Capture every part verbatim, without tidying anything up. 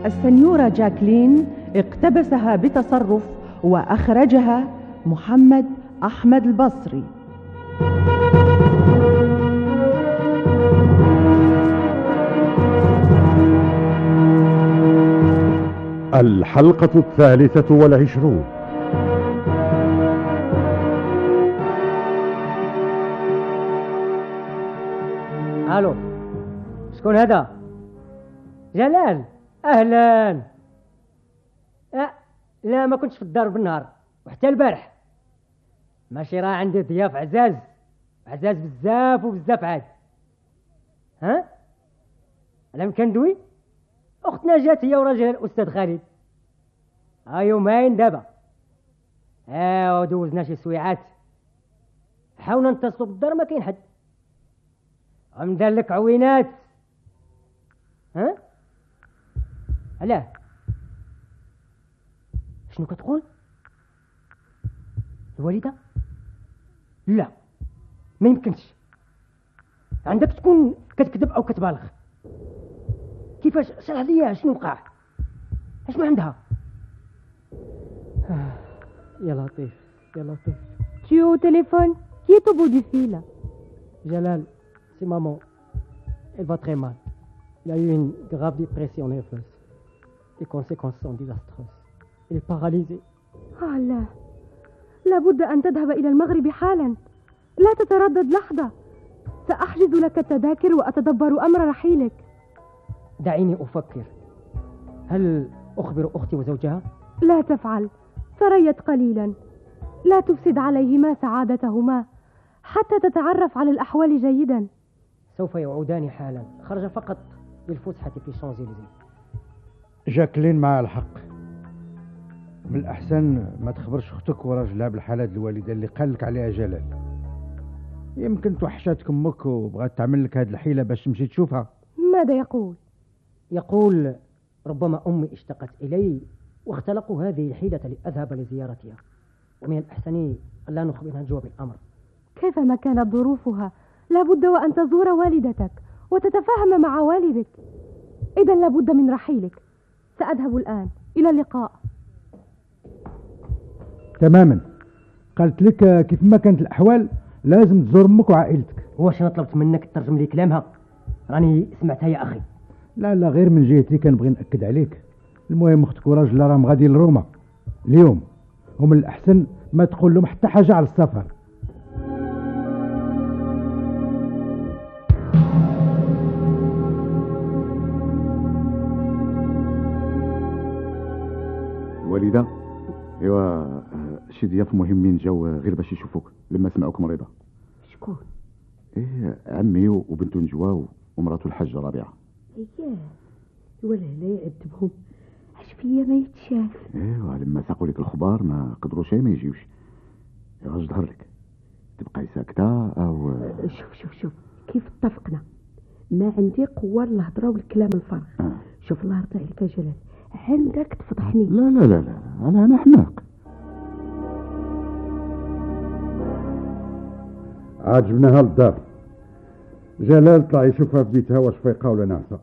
السنيورة جاكلين اقتبسها بتصرف وأخرجها محمد أحمد البصري. الحلقة الثالثة والعشرون. الو، شكون هذا؟ جلال، اهلا. أه لا، ما كنتش في الدار بالنهار وحتى البارح. ماشي، راه عندي ضياف عزاز عزاز بزاف وبزاف عاد. ها على مكندوي اختنا جات هي وراجلها الاستاذ خالد. ها يومين دابا. ها ودوزنا شي سويعات، حاولنا نتصلوا بالدار ما كاين حد. غندير لك عوينات. ها علاه؟ شنو كتقول؟ الوالده؟ لا، ما يمكنش. عندك تكون كتكذب او كتبالغ. كيفاش؟ شرح ليا شنو وقع، شنو عندها؟ يا لطيف يا لطيف. Tu es au téléphone? Qui est au bout du fil? Jalal, c'est maman. Elle va très mal. Il a eu une grave dépression nerveuse. Les conséquences sont désastreuses. Elle est paralysée. آه لا، لابد أن تذهب إلى المغرب حالا. لا تتردد لحظة، سأحجز لك التذاكر وأتدبر أمر رحيلك. دعيني أفكر. هل أخبر أختي وزوجها؟ لا تفعل، تريت قليلا، لا تفسد عليهما سعادتهما حتى تتعرف على الأحوال جيدا. سوف يعودان حالا، خرج فقط للفسحة في شانزليزيه. جاكلين مع الحق، من الأحسن ما تخبرش أختك وراجلها بالحالات الوالدة اللي قالك عليها جلال. يمكن توحشاتك أمك وبغات تعمل لك هذه الحيلة باش تمشي تشوفها. ماذا يقول؟ يقول ربما أمي اشتقت إلي واختلقوا هذه الحيلة لأذهب لزيارتها، ومن الأحسن ألا نخبرها جواب الأمر. كيفما كانت ظروفها لابد وأن تزور والدتك وتتفاهم مع والدك. إذا لابد من رحيلك. سأذهب الآن، إلى اللقاء. تماما، قالت لك كيف ما كانت الأحوال لازم تزور أمك وعائلتك. واش أنا طلبت منك تترجم لي كلامها؟ راني سمعتها يا أخي. لا لا، غير من جهتي كنبغي نأكد عليك. المهم أختك وراجلها راهم غادي لروما اليوم، ومن الأحسن ما تقول لهم حتى حاجة على السفر. الوالدة، ايوا شي ضياف مهمين جاو غير باش يشوفوك لما سمعوك مريضة. شكون؟ ايه، عمي وبنته نجوى ومراته الحاجة ربيعة. اييه، ولا لا يعذبهم، اش فيا ما يتشاف. ايوا لما ساقوا لك الخبار ما قدروش ما يجيوش. غاش ظهر لك تبقاي ساكتة او شوف شوف شوف كيف اتفقنا. ما عندي قوة الهضرة والكلام الفارغ. آه. شوف الله يرضى عليك يا جلال، عندك تفضحني. لا لا لا لا، انا انا حماق. عاجبناها للدار. جلال طلع يشوفها في بيتها واش فايقه ولا ناعسه.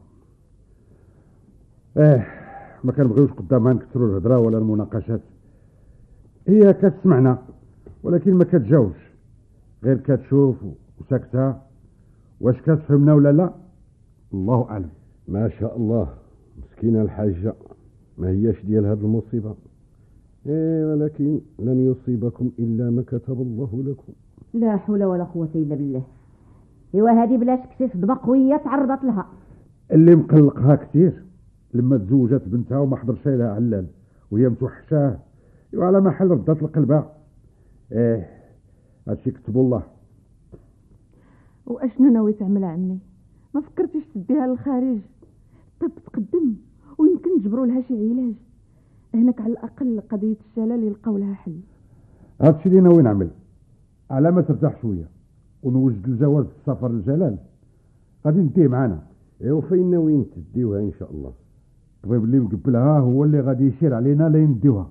اه ما كنبغيوش قدامها نكثروا الهضره ولا المناقشات. هي كتسمعنا ولكن ما كتجاوبش، غير كتشوف وساكته. واش كتفهمنا ولا لا الله اعلم. ما شاء الله، مسكينه الحاجه، ما هياش ديال هذه المصيبه. ايه ولكن لن يصيبكم الا ما كتب الله لكم. لا حول ولا قوة الا بالله. ايوا هذه بلاش كسي صدمه قويه تعرضت لها. اللي مقلقها كثير لما تزوجت بنتها وما حضرش لها علال وهي متوحشاه. ايوا على محل ردات القلبها. ايه هادشي كتب الله. واشنو ناوي تعمل عمي؟ ما فكرتيش تديها للخارج؟ طب تقدم ويمكن نجبروا لها شي علاج هناك، على الاقل قضيه الشلل يلقاو لها حل. هادشي اللي ناوي نعمل، على ما ترتاح شويه ونوجد الجواز السفر للجلال غادي نديه معانا. ايوا فين ناويين تديوها ان شاء الله؟ الطبيب اللي مقبلها هو اللي غادي يشير علينا لين نديوها.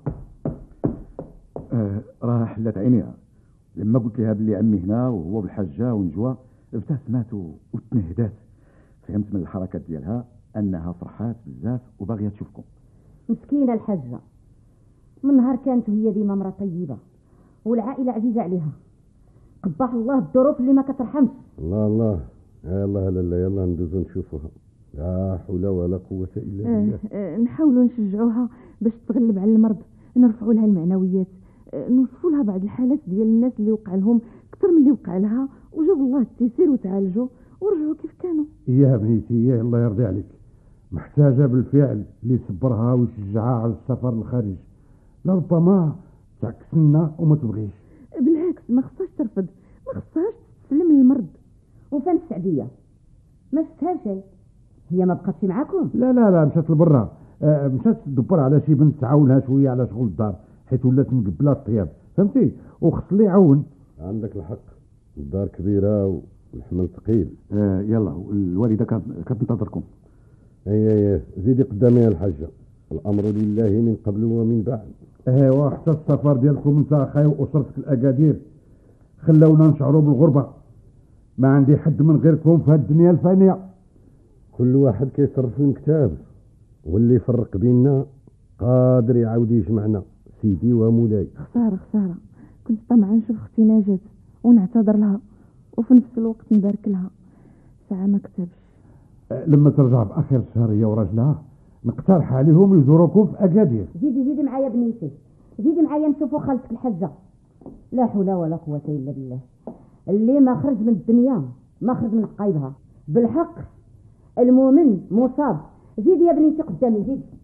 آه راه حلت عينيها لما قلت لها بلي عمي هنا وهو بالحجه ونجوى ابتسمات وتنهدات. فهمت من الحركات ديالها انها فرحات بزاف وباغيه تشوفكم. مسكينه الحاجه، من نهار كانت هي ديما مرة طيبه والعائله عزيزه عليها، قبح الله الظروف اللي ما كترحمش. الله الله، يلا لالا يلا ندوزو نشوفوها، لا حول ولا قوه الا بالله. آه آه نحاولوا نشجعوها باش تغلب على المرض، نرفعوا لها المعنويات، آه نوصفوا لها بعض الحالات ديال الناس اللي وقع لهم اكثر من اللي وقع لها وجاب الله التيسير وتعالجوا ورجعوا كيف كانوا. يا بنيتي يا الله يرضي عليك، محتاجه بالفعل اللي يصبرها ويشجعها على السفر للخارج، لربما تعكسنا وما تبغيش. بالعكس ما خصهاش ترفض، ما خصهاش تسلم للمرض. وفين السعديه؟ ما شفتها شيء، هي ما بقاتش معاكم؟ لا لا لا مشات لبرا، آه مشات تدبر على شي بنت تعاونها شويه على شغل الدار، حيت ولات مقبله الطياب فهمتي، وخص لي يعاون. عندك الحق، الدار كبيره والحمل ثقيل. آه يلا الوالده كانت كتنتظركم. اي اي زيدي قدامي الحاجه، الامر لله من قبل ومن بعد. ايوا حتى السفر ديالكم انت اخاي واسرتك الاكادير خلونا نشعروا بالغربه، ما عندي حد من غيركم في هاد الدنيا الفانيه. كل واحد كيصرف في المكتاب، واللي يفرق بيننا قادر يعاود يجمعنا سيدي ومولاي. خساره خساره، كنت طمعا نشوف اختي نجاة ونعتذر لها وفي نفس الوقت نبارك لها، ساعه ما كتبش. لما ترجع باخر الشهر هي وراجلها نقترح عليهم يزوروكم في اكادير. زيدي زيدي معايا بنيتي، زيدي معايا نشوفوا خالتك الحجه. لا حول ولا قوه الا بالله، اللي ما خرج من الدنيا ما خرج من قايبها. بالحق المؤمن مصاب. زيدي يا بنيتي قدامي زيدي.